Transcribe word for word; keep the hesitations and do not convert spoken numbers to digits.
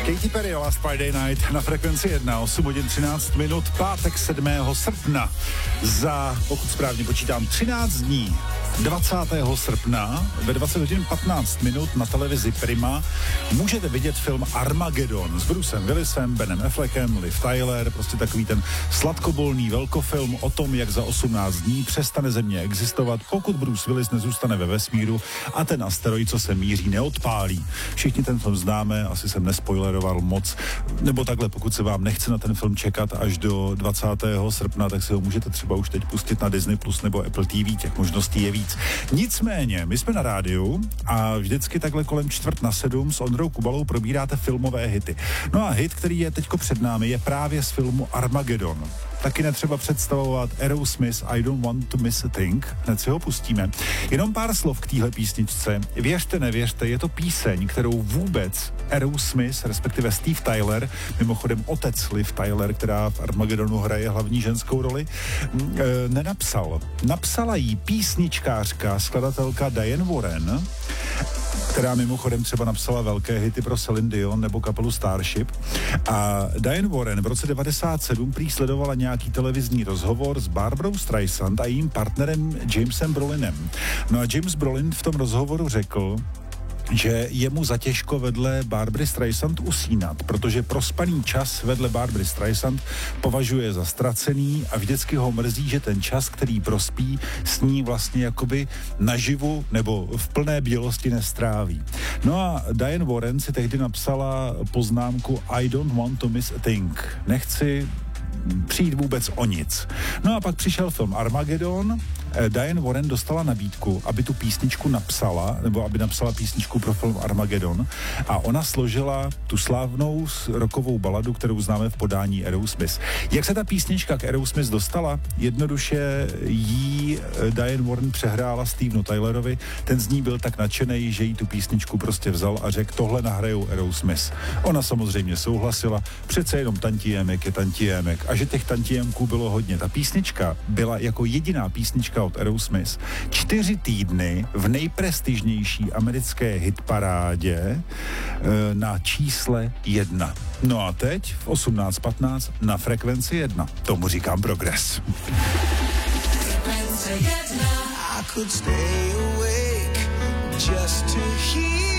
Katy Perry, Last Friday Night na Frekvenci jedna, osm hodin třináct minut, pátek sedmého srpna. Za, pokud správně počítám, třináct dní, dvacátého srpna ve dvacet hodin patnáct minut na televizi Prima můžete vidět film Armageddon s Brucem Willisem, Benem Affleckem, Liv Tyler, prostě takový ten sladkobolný velkofilm o tom, jak za osmnáct dní přestane Země existovat, pokud Bruce Willis nezůstane ve vesmíru a ten asteroid, co se míří, neodpálí. Všichni ten film známe, asi jsem nespoileroval moc, nebo takhle, pokud se vám nechce na ten film čekat až do dvacátého srpna, tak si ho můžete třeba už teď pustit na Disney Plus nebo Apple T V, těch možností je víc. Nicméně, my jsme na rádiu a vždycky takhle kolem čtvrt na sedm s Ondrou Kubalou probíráte filmové hity. No a hit, který je teďko před námi, je právě z filmu Armageddon. Taky netřeba představovat Aerosmith I Don't Want to Miss a Thing. Hned si ho pustíme. Jenom pár slov k téhle písničce. Věřte, nevěřte, je to píseň, kterou vůbec Aerosmith, respektive Steve Tyler, mimochodem otec Liv Tyler, která v Armageddonu hraje hlavní ženskou roli, e, nenapsal. Napsala jí písničkářka, skladatelka Diane Warren, která mimochodem třeba napsala velké hity pro Celine Dion nebo kapelu Starship. A Diane Warren v roce devadesát sedm prý sledovala nějaký televizní rozhovor s Barbarou Streisand a jejím partnerem Jamesem Brolinem. No a James Brolin v tom rozhovoru řekl, že je mu zatěžko vedle Barbary Streisand usínat, protože prospaný čas vedle Barbary Streisand považuje za ztracený a vždycky ho mrzí, že ten čas, který prospí, s ní vlastně jakoby naživu nebo v plné bělosti nestráví. No a Diane Warren si tehdy napsala poznámku I don't want to miss a thing. Nechci přijít vůbec o nic. No a pak přišel film Armageddon. Diane Warren dostala nabídku, aby tu písničku napsala, nebo aby napsala písničku pro film Armageddon a ona složila tu slávnou rockovou baladu, kterou známe v podání Aerosmith. Jak se ta písnička k Aerosmith dostala? Jednoduše jí Diane Warren přehrála Stevenu Tylerovi, ten z ní byl tak nadšený, že jí tu písničku prostě vzal a řekl, tohle nahrajou Aerosmith. Ona samozřejmě souhlasila, přece jenom tantiémek je tantiémek a že těch tantiémků bylo hodně. Ta písnička byla jako jediná písnička od Aerosmith čtyři týdny v nejprestižnější americké hitparádě e, na čísle jedna. No a teď v osmnáct patnáct na Frekvenci jedna. Tomu říkám progres. I could stay awake just to hear